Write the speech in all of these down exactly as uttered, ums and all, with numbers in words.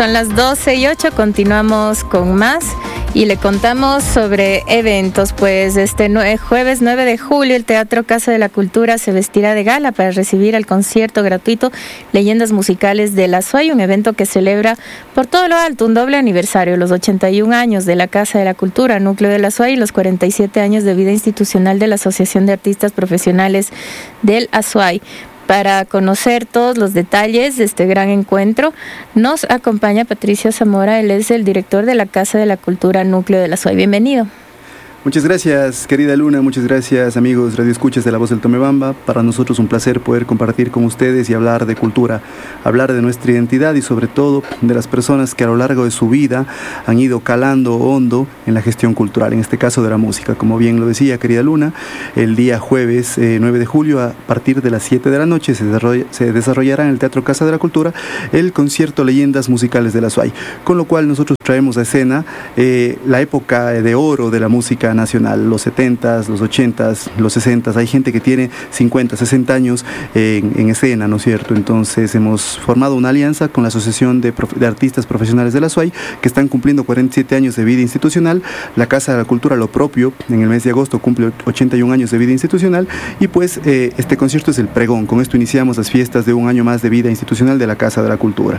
Son las doce y ocho, continuamos con más y le contamos sobre eventos. Pues este nue- jueves nueve de julio el Teatro Casa de la Cultura se vestirá de gala para recibir el concierto gratuito Leyendas Musicales de la Azuay, un evento que celebra por todo lo alto un doble aniversario, los ochenta y un años de la Casa de la Cultura, núcleo de la Azuay, y los cuarenta y siete años de vida institucional de la Asociación de Artistas Profesionales del Azuay. Para conocer todos los detalles de este gran encuentro, nos acompaña Patricio Zamora. Él es el director de la Casa de la Cultura Núcleo de la Azuay. Bienvenido. Muchas gracias, querida Luna, muchas gracias, amigos radioescuchas de La Voz del Tomebamba. Para nosotros un placer poder compartir con ustedes y hablar de cultura, hablar de nuestra identidad y sobre todo de las personas que a lo largo de su vida han ido calando hondo en la gestión cultural, en este caso de la música. Como bien lo decía, querida Luna, el día jueves eh, nueve de julio a partir de las siete de la noche se, desarrolla, se desarrollará en el Teatro Casa de la Cultura el concierto Leyendas Musicales de la Azuay, con lo cual nosotros traemos a escena eh, la época de oro de la música nacional, los setentas, los ochentas, los sesentas. Hay gente que tiene cincuenta, sesenta años en, en escena, ¿no es cierto? Entonces hemos formado una alianza con la Asociación de, Prof, de Artistas Profesionales de la Azuay, que están cumpliendo cuarenta y siete años de vida institucional. La Casa de la Cultura, lo propio, en el mes de agosto cumple ochenta y un años de vida institucional, y pues eh, este concierto es el pregón. Con esto iniciamos las fiestas de un año más de vida institucional de la Casa de la Cultura.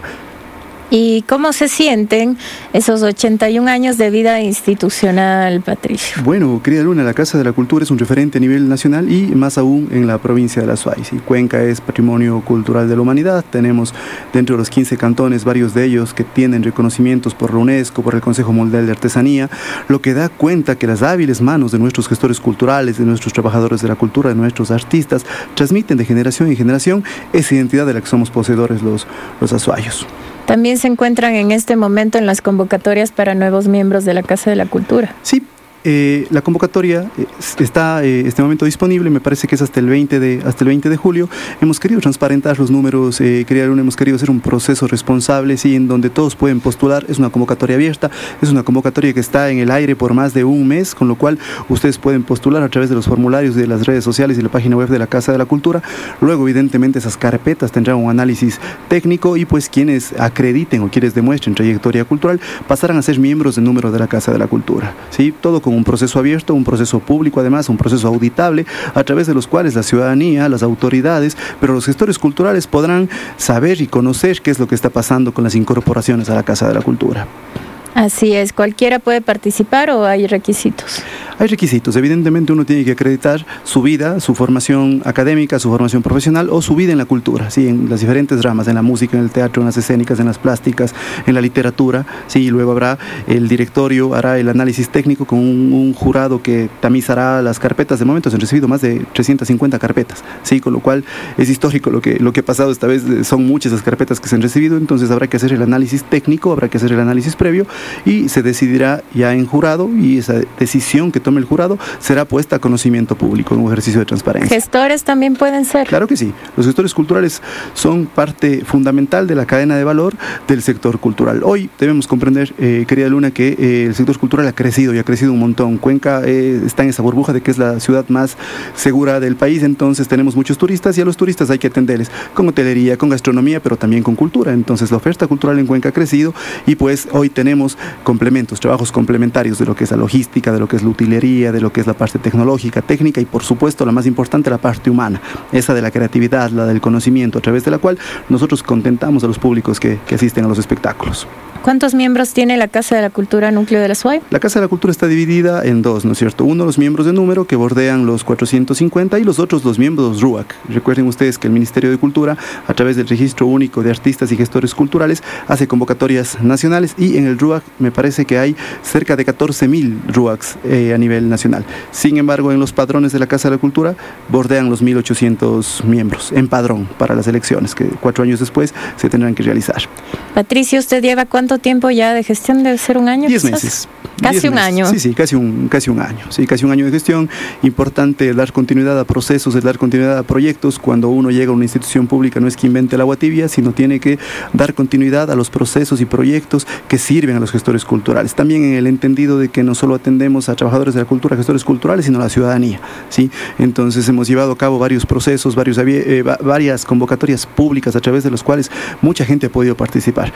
¿Y cómo se sienten esos ochenta y un años de vida institucional, Patricio? Bueno, querida Luna, la Casa de la Cultura es un referente a nivel nacional y más aún en la provincia de la Azuay. ¿Sí? Cuenca es Patrimonio Cultural de la Humanidad. Tenemos dentro de los quince cantones varios de ellos que tienen reconocimientos por la UNESCO, por el Consejo Mundial de Artesanía, lo que da cuenta que las hábiles manos de nuestros gestores culturales, de nuestros trabajadores de la cultura, de nuestros artistas, transmiten de generación en generación esa identidad de la que somos poseedores los, los azuayos. También se encuentran en este momento en las convocatorias para nuevos miembros de la Casa de la Cultura. Sí. Eh, la convocatoria eh, está en eh, este momento disponible, me parece que es hasta el veinte de, hasta el veinte de julio. Hemos querido transparentar los números, eh, querida Luna, hemos querido hacer un proceso responsable, sí, en donde todos pueden postular. Es una convocatoria abierta, es una convocatoria que está en el aire por más de un mes, con lo cual ustedes pueden postular a través de los formularios de las redes sociales y la página web de la Casa de la Cultura. Luego, evidentemente, esas carpetas tendrán un análisis técnico y pues quienes acrediten o quienes demuestren trayectoria cultural pasarán a ser miembros del número de la Casa de la Cultura, ¿sí? Todo con un proceso abierto, un proceso público, además un proceso auditable, a través de los cuales la ciudadanía, las autoridades, pero los gestores culturales podrán saber y conocer qué es lo que está pasando con las incorporaciones a la Casa de la Cultura. Así es, ¿cualquiera puede participar o hay requisitos? Hay requisitos, evidentemente uno tiene que acreditar su vida, su formación académica, su formación profesional o su vida en la cultura, ¿sí? En las diferentes ramas, en la música, en el teatro, en las escénicas, en las plásticas, en la literatura, ¿sí? Y luego habrá el directorio, hará el análisis técnico con un, un jurado que tamizará las carpetas. De momento se han recibido más de trescientas cincuenta carpetas, ¿sí? Con lo cual es histórico lo que, lo que ha pasado esta vez, son muchas las carpetas que se han recibido, entonces habrá que hacer el análisis técnico, habrá que hacer el análisis previo y se decidirá ya en jurado, y esa decisión que tome el jurado será puesta a conocimiento público en un ejercicio de transparencia. ¿Gestores también pueden ser? Claro que sí. Los gestores culturales son parte fundamental de la cadena de valor del sector cultural. Hoy debemos comprender, eh, querida Luna, que eh, el sector cultural ha crecido y ha crecido un montón. Cuenca eh, está en esa burbuja de que es la ciudad más segura del país, entonces tenemos muchos turistas y a los turistas hay que atenderles con hotelería, con gastronomía, pero también con cultura. Entonces la oferta cultural en Cuenca ha crecido y pues hoy tenemos complementos, trabajos complementarios de lo que es la logística, de lo que es la utilería, de lo que es la parte tecnológica, técnica y por supuesto la más importante, la parte humana, esa de la creatividad, la del conocimiento, a través de la cual nosotros contentamos a los públicos que, que asisten a los espectáculos. ¿Cuántos miembros tiene la Casa de la Cultura Núcleo de la Azuay? La Casa de la Cultura está dividida en dos, ¿no es cierto? Uno, los miembros de número que bordean los cuatrocientos cincuenta y los otros, los miembros R U A C. Recuerden ustedes que el Ministerio de Cultura, a través del Registro Único de Artistas y Gestores Culturales, hace convocatorias nacionales y en el R U A C me parece que hay cerca de catorce mil R U A Cs eh, a nivel nacional. Sin embargo, en los padrones de la Casa de la Cultura bordean los mil ochocientos miembros en padrón para las elecciones que cuatro años después se tendrán que realizar. Patricio, ¿usted lleva cuánto tiempo ya de gestión? ¿Debe ser un año? Diez quizás? meses. Casi Diez un meses. año. Sí, sí, casi un, casi un año. Sí, casi un año de gestión. Importante dar continuidad a procesos, dar continuidad a proyectos. Cuando uno llega a una institución pública no es que invente el agua tibia, sino tiene que dar continuidad a los procesos y proyectos que sirven a los gestores culturales. También en el entendido de que no solo atendemos a trabajadores de la cultura, gestores culturales, sino a la ciudadanía, ¿sí? Entonces hemos llevado a cabo varios procesos, varios, eh, varias convocatorias públicas a través de los cuales mucha gente ha podido participar.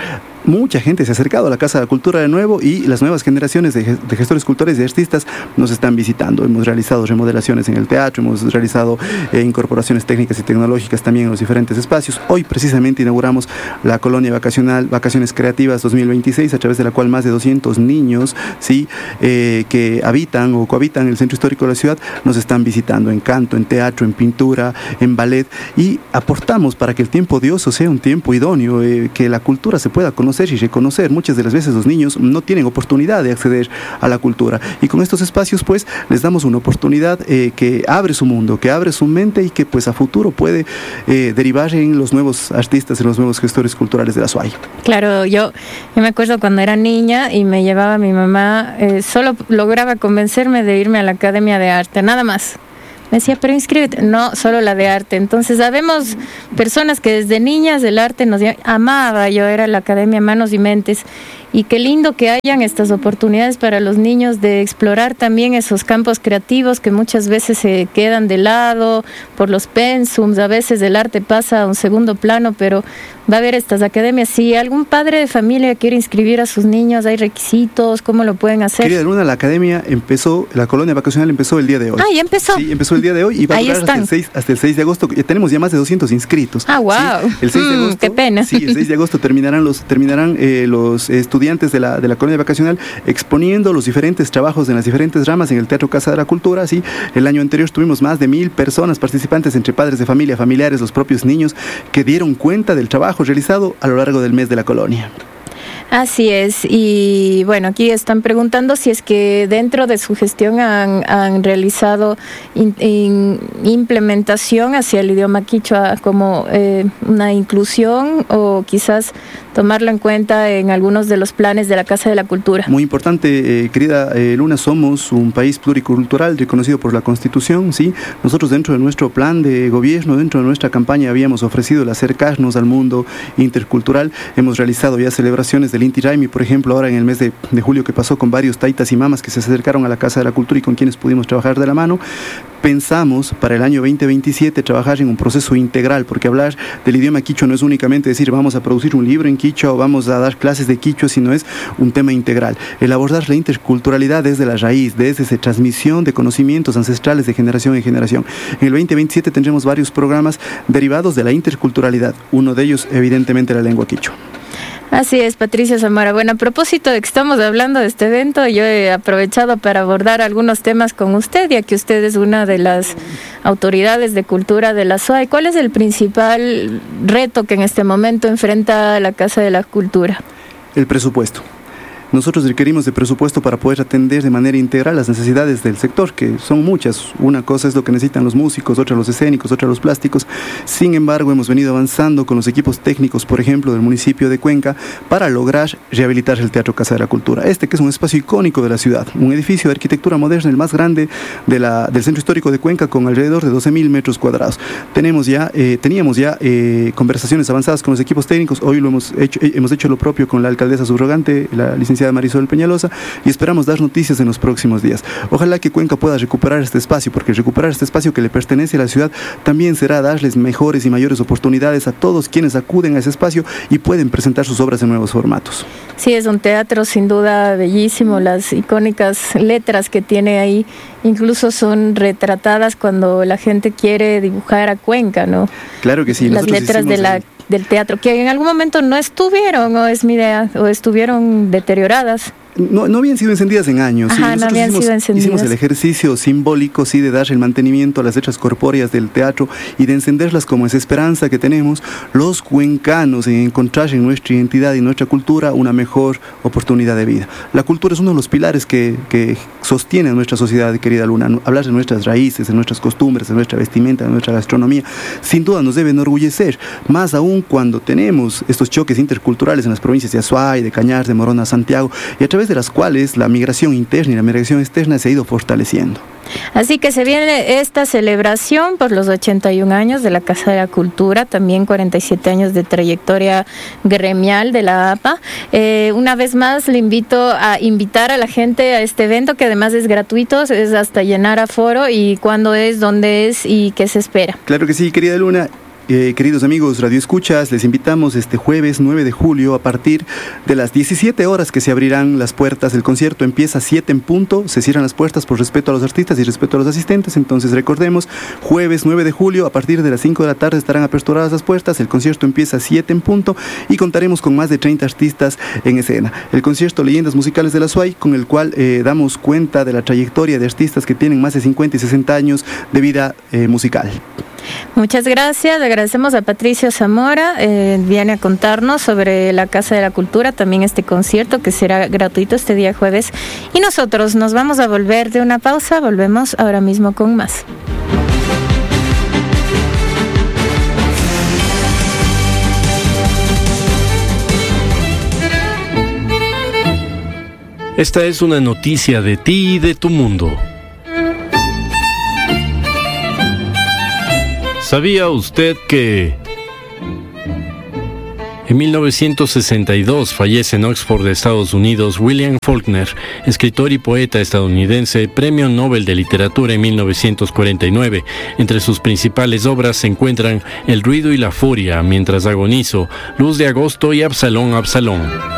mucha gente se ha acercado a la Casa de la Cultura de nuevo y las nuevas generaciones de, de gestores culturales y artistas nos están visitando. Hemos realizado remodelaciones en el teatro, hemos realizado eh, incorporaciones técnicas y tecnológicas también en los diferentes espacios. Hoy precisamente inauguramos la colonia vacacional Vacaciones Creativas dos mil veintiséis, a través de la cual más de doscientos niños, ¿sí? eh, que habitan o cohabitan el centro histórico de la ciudad nos están visitando en canto, en teatro, en pintura, en ballet, y aportamos para que el tiempo de ocio sea un tiempo idóneo, eh, que la cultura se pueda conocer y reconocer. Muchas de las veces los niños no tienen oportunidad de acceder a la cultura, y con estos espacios pues les damos una oportunidad eh, que abre su mundo, que abre su mente y que pues a futuro puede eh, derivar en los nuevos artistas, en los nuevos gestores culturales de la S U A Y. Claro, yo, yo me acuerdo cuando era niña y me llevaba mi mamá, eh, solo lograba convencerme de irme a la Academia de Arte, nada más. Me decía, pero inscríbete. No, solo la de arte. Entonces, sabemos personas que desde niñas el arte nos amaba. Yo era la Academia Manos y Mentes. Y qué lindo que hayan estas oportunidades para los niños de explorar también esos campos creativos que muchas veces se quedan de lado por los pensums. A veces el arte pasa a un segundo plano, pero va a haber estas academias. Si algún padre de familia quiere inscribir a sus niños, ¿hay requisitos? ¿Cómo lo pueden hacer? Querida Luna, la academia empezó, la colonia vacacional empezó el día de hoy. Ah, ya empezó. Sí, empezó el día de hoy y va a durar hasta el, seis, hasta el seis de agosto. Ya tenemos ya más de doscientos inscritos. Ah, wow. Sí, el seis de agosto, mm, qué pena. Sí, el seis de agosto terminarán los, terminarán, eh, los estudiantes de la, de la colonia vacacional exponiendo los diferentes trabajos en las diferentes ramas en el Teatro Casa de la Cultura. ¿Sí? El año anterior tuvimos más de mil personas participantes, entre padres de familia, familiares, los propios niños, que dieron cuenta del trabajo realizado a lo largo del mes de la colonia. Así es, y bueno, aquí están preguntando si es que dentro de su gestión han, han realizado in, in, implementación hacia el idioma quichua como eh, una inclusión, o quizás tomarlo en cuenta en algunos de los planes de la Casa de la Cultura. Muy importante, eh, querida eh, Luna, somos un país pluricultural reconocido por la Constitución, ¿sí? Nosotros dentro de nuestro plan de gobierno, dentro de nuestra campaña, habíamos ofrecido el acercarnos al mundo intercultural. Hemos realizado ya celebraciones del Inti Raymi, por ejemplo, ahora en el mes de, de julio que pasó, con varios taitas y mamas que se acercaron a la Casa de la Cultura y con quienes pudimos trabajar de la mano. Pensamos para el año veinte veintisiete trabajar en un proceso integral, porque hablar del idioma quichua no es únicamente decir vamos a producir un libro en quichua o vamos a dar clases de quichua, sino es un tema integral. El abordar la interculturalidad desde la raíz, desde esa transmisión de conocimientos ancestrales de generación en generación. En el veinte veintisiete tendremos varios programas derivados de la interculturalidad, uno de ellos evidentemente la lengua quichua. Así es, Patricia Zamora. Bueno, a propósito de que estamos hablando de este evento, yo he aprovechado para abordar algunos temas con usted, ya que usted es una de las autoridades de cultura de la S U A Y. ¿Cuál es el principal reto que en este momento enfrenta la Casa de la Cultura? El presupuesto. Nosotros requerimos de presupuesto para poder atender de manera integral las necesidades del sector, que son muchas. Una cosa es lo que necesitan los músicos, otra los escénicos, otra los plásticos. Sin embargo, hemos venido avanzando con los equipos técnicos, por ejemplo, del municipio de Cuenca, para lograr rehabilitar el Teatro Casa de la Cultura. Este que es un espacio icónico de la ciudad, un edificio de arquitectura moderna, el más grande de la, del centro histórico de Cuenca, con alrededor de doce mil metros cuadrados. Tenemos ya, eh, teníamos ya eh, conversaciones avanzadas con los equipos técnicos. Hoy lo hemos hecho, eh, hemos hecho lo propio con la alcaldesa subrogante, la licenciada Marisol Peñalosa, y esperamos dar noticias en los próximos días. Ojalá que Cuenca pueda recuperar este espacio, porque recuperar este espacio que le pertenece a la ciudad también será darles mejores y mayores oportunidades a todos quienes acuden a ese espacio y pueden presentar sus obras en nuevos formatos. Sí, es un teatro sin duda bellísimo. Las icónicas letras que tiene ahí incluso son retratadas cuando la gente quiere dibujar a Cuenca, ¿no? Claro que sí. Las letras de la... del teatro, que en algún momento no estuvieron, o es mi idea, o estuvieron deterioradas. No, no habían sido encendidas en años. Ajá, sí. no habían hicimos, sido encendidas. Hicimos el ejercicio simbólico, sí, de dar el mantenimiento a las letras corpóreas del teatro y de encenderlas como esa esperanza que tenemos los cuencanos en encontrar en nuestra identidad y nuestra cultura una mejor oportunidad de vida. La cultura es uno de los pilares que, que sostiene a nuestra sociedad, querida Luna. Hablar de nuestras raíces, de nuestras costumbres, de nuestra vestimenta, de nuestra gastronomía, sin duda nos debe enorgullecer, más aún cuando tenemos estos choques interculturales en las provincias de Azuay, de Cañar, de Morona, Santiago, y a través de las cuales la migración interna y la migración externa se ha ido fortaleciendo. Así que se viene esta celebración por los ochenta y un años de la Casa de la Cultura, también cuarenta y siete años de trayectoria gremial de la A P A. Eh, una vez más le invito a invitar a la gente a este evento, que además es gratuito, es hasta llenar aforo. ¿Y cuándo es, dónde es y qué se espera? Claro que sí, querida Luna. Eh, queridos amigos Radio Escuchas, les invitamos este jueves nueve de julio a partir de las diecisiete horas que se abrirán las puertas. El concierto empieza a siete en punto, se cierran las puertas por respeto a los artistas y respeto a los asistentes. Entonces recordemos, jueves nueve de julio a partir de las cinco de la tarde estarán aperturadas las puertas. El concierto empieza a siete en punto y contaremos con más de treinta artistas en escena. El concierto Leyendas Musicales de la S U A Y, con el cual eh, damos cuenta de la trayectoria de artistas que tienen más de cincuenta y sesenta años de vida eh, musical. Muchas gracias, le agradecemos a Patricio Zamora, eh, viene a contarnos sobre la Casa de la Cultura, también este concierto que será gratuito este día jueves, y nosotros nos vamos a volver de una pausa, volvemos ahora mismo con más. Esta es una noticia de ti y de tu mundo. ¿Sabía usted que en mil novecientos sesenta y dos fallece en Oxford, Estados Unidos, William Faulkner, escritor y poeta estadounidense, Premio Nobel de Literatura en mil novecientos cuarenta y nueve? Entre sus principales obras se encuentran El ruido y la furia, Mientras agonizo, Luz de agosto y Absalón, Absalón.